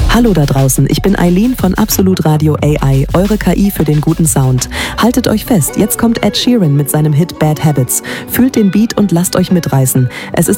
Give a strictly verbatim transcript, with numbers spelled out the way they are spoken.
Hallo da draußen, ich bin Eileen von Absolut Radio A I, eure K I für den guten Sound. Haltet euch fest, jetzt kommt Ed Sheeran mit seinem Hit Bad Habits. Fühlt den Beat und lasst euch mitreißen. Es ist